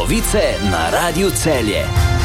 Novice na Radiu Celje.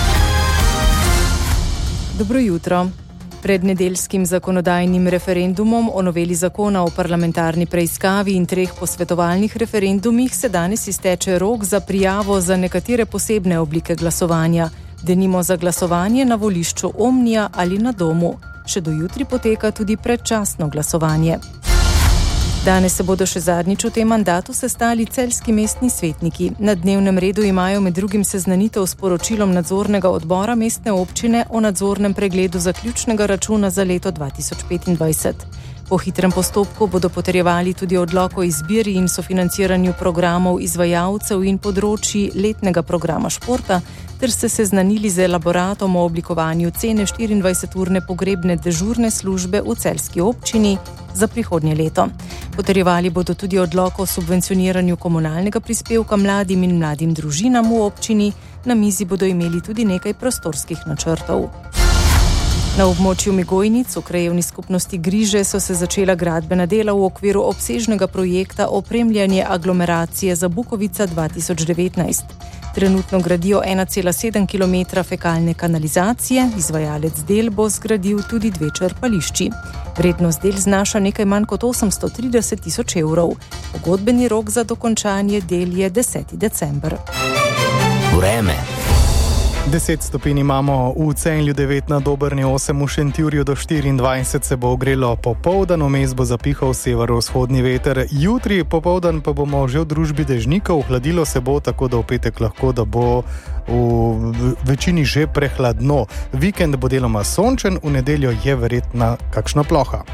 Dobro jutro. Pred nedeljskim zakonodajnim referendumom o noveli zakona o parlamentarni preiskavi in 3 posvetovalnih referendumih se danes izteče rok za prijavo za nekatere posebne oblike glasovanja, denimo za glasovanje na volišču Omnija ali na domu. Še do jutri poteka tudi predčasno glasovanje. Danes se bodo še zadnjič v tem mandatu sestali celjski mestni svetniki. Na dnevnem redu imajo med drugim seznanitev s poročilom nadzornega odbora mestne občine o nadzornem pregledu zaključnega računa za leto 2025. Po hitrem postopku bodo potrjevali tudi odlok o izbiri in sofinanciranju programov izvajalcev in področji letnega programa športa, ter se seznanili z elaboratom o oblikovanju cene 24-urne pogrebne dežurne službe v celjski občini za prihodnje leto. Potrjevali bodo tudi odlok o subvencioniranju komunalnega prispevka mladim in mladim družinam v občini, na mizi bodo imeli tudi nekaj prostorskih načrtov. Na območju Migojnic v krajevni skupnosti Griže so se začela gradbena dela v okviru obsežnega projekta opremljanje aglomeracije Zabukovica 2019. Trenutno gradijo 1,7 km fekalne kanalizacije, izvajalec del bo zgradil tudi 2 črpališči. Vrednost del znaša nekaj manj kot 830 tisoč evrov. Pogodbeni rok za dokončanje del je 10. december. Vreme. 10 stopinj imamo v Celju, 9 na Dobrni, 8 v Šentjurju, do 24 se bo ogrelo popoldan, vmes bo zapihal severovzhodni veter. Jutri popoldan pa bomo že v družbi dežnikov, hladilo se bo, tako da v petek lahko, da bo v večini že prehladno. Vikend bo deloma sončen, v nedeljo je verjetna kakšna ploha.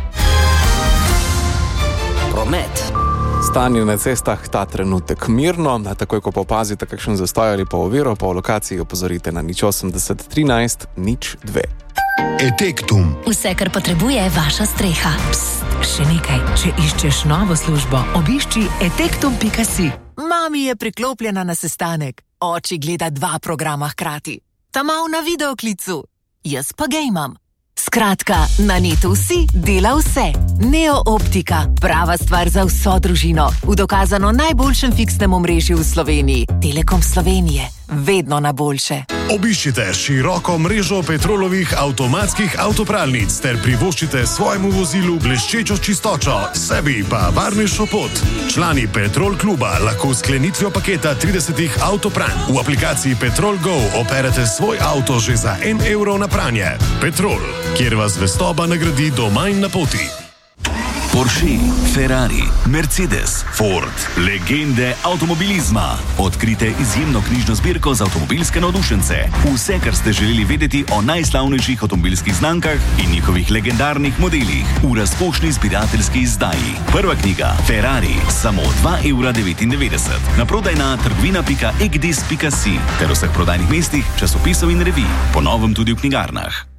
Promet. Stanje na cestah ta trenutek mirno, takoj ko pa opazite kakšen zastoj ali pa oviro, pa v lokaciji opozorite na 080 13 02. Etektum. Vse, kar potrebuje vaša streha. Psst, še nekaj. Če iščeš novo službo, obišči etektum.si. Mami je priklopljena na sestanek. Oči gleda 2 programa hkrati. Ta mal na videoklicu. Jaz pa gejmam. Skratka, na netu si dela vse. Neo Optika, prava stvar za vso družino. V dokazano najboljšem fiksnem omrežju v Sloveniji. Telekom Slovenije. Vedno na boljše. Obiščite široko mrežo Petrolovih avtomatskih avtopralnic ter privoščite svojemu vozilu bleščečo čistočo, sebi pa varnejšo pot. Člani Petrol kluba lahko s sklenitvijo paketa 30 avtopranj v aplikaciji Petrol Go operete svoj avto že za 1 evro na pranje. Petrol, kjer vas zvestoba nagradi doma in na poti. Porsche, Ferrari, Mercedes, Ford, legende avtomobilizma. Odkrite izjemno knjižno zbirko za avtomobilske navdušence. Vse, kar ste želeli vedeti o najslavnejših avtomobilskih znamkah in njihovih legendarnih modelih v razkošni zbirateljski izdaji. Prva knjiga Ferrari, samo 2,99 €. Naprodaj na trgovina.egdis.si ter vseh prodajnih mestih, časopisov in revij. Po novem tudi v knjigarnah.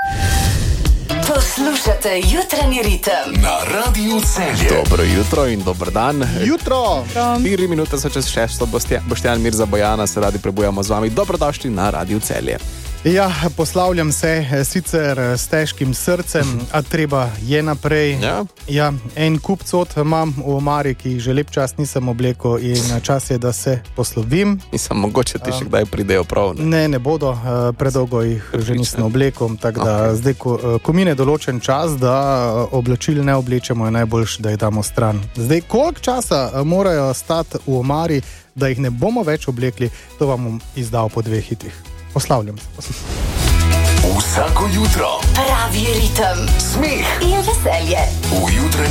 Poslušate Jutranji ritem Na Radiu Celje. Dobro jutro in dober dan. Jutro! 4 minute so čez 6, Boštjan Mirza Bojana, se radi prebujamo z vami. Dobrodošli na Radiu Celje. Ja, poslavljam se, sicer s težkim srcem, a treba je naprej. Ja, en kup cot imam v omari, ki jih že lep čas nisem oblekel in čas je, da se poslovim. Mislim, mogoče ti še kdaj pridejo prav, ne? Ne bodo, predolgo jih že nisem oblekel, tako da zdaj, ko mine določen čas, da oblačil ne oblečemo, je najboljše, da jih damo stran. Zdaj, koliko časa morajo stati v omari, da jih ne bomo več oblekli, to vam bom izdal po 2 hitih. Poslavljam se. Vsako jutro pravi ritem, smeh in veselje. v jutranji